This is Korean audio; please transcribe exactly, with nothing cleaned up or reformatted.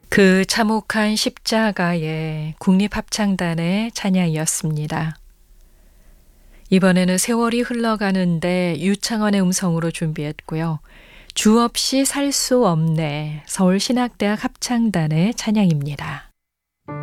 그 참혹한 십자가의 국립합창단의 찬양이었습니다. 이번에는 세월이 흘러가는데 유창원의 음성으로 준비했고요. 주 없이 살 수 없네 서울신학대학 합창단의 찬양입니다.